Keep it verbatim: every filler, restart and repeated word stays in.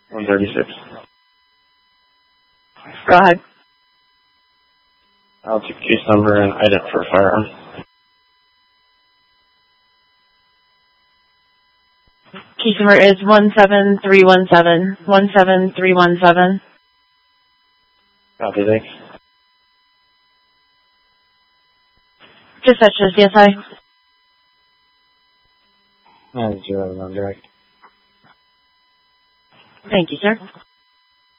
one thirty-six. Go ahead. I'll take case number and item for firearm. Case number is one seven three one seven. one seven three one seven. Copy, thanks. Dispatch to C S I. nine zero one direct. Thank you, sir.